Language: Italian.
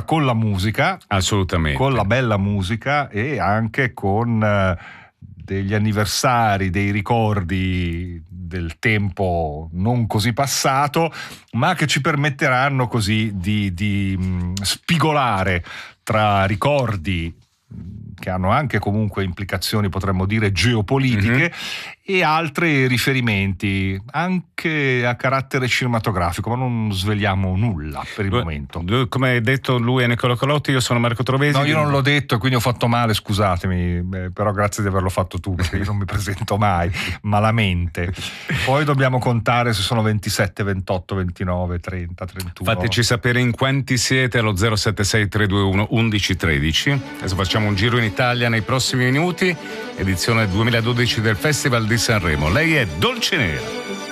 con la musica, assolutamente, con la bella musica e anche con degli anniversari, dei ricordi del tempo non così passato, ma che ci permetteranno così di spigolare tra ricordi che hanno anche comunque implicazioni, potremmo dire, geopolitiche, e altri riferimenti anche a carattere cinematografico, ma non sveliamo nulla per il momento. Come hai detto, lui è Nicola Colotti, io sono Marco Trovesi. No, io non l'ho detto e quindi ho fatto male, scusatemi, però grazie di averlo fatto tu, perché io non mi presento mai, malamente. Poi dobbiamo contare se sono 27, 28, 29, 30, 31. Fateci sapere in quanti siete allo 076 321 1113. Adesso facciamo un giro in Italia nei prossimi minuti, edizione 2012 del Festival di Sanremo. Lei è Dolce Nera.